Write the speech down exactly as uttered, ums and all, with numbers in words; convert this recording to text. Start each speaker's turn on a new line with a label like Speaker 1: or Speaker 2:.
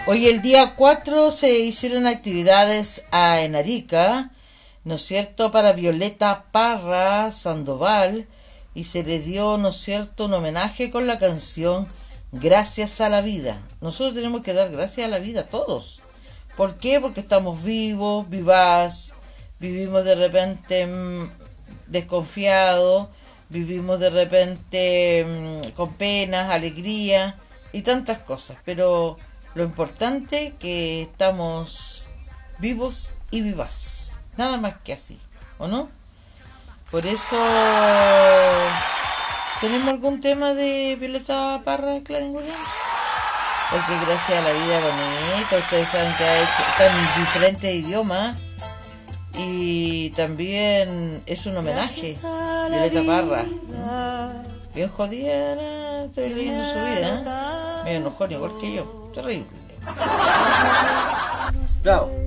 Speaker 1: Hoy el día cuatro se hicieron actividades a, en Arica, ¿no es cierto?, para Violeta Parra Sandoval, y se le dio, ¿no es cierto?, un homenaje con la canción Gracias a la Vida. Nosotros tenemos que dar gracias a la vida, todos. ¿Por qué? Porque estamos vivos, vivaz, vivimos de repente mmm, desconfiados, vivimos de repente mmm, con penas, alegría y tantas cosas, pero lo importante es que estamos vivos y vivaz, nada más que así, ¿o no? Por eso, ¿tenemos algún tema de Violeta Parra, Clarenguren? Porque gracias a la vida bonita, ustedes saben que ha hecho, está en diferentes idiomas y también es un homenaje, Violeta Parra. Bien jodida, estoy leyendo su vida, ¿eh? Medio enojón igual que yo, terrible. Bravo.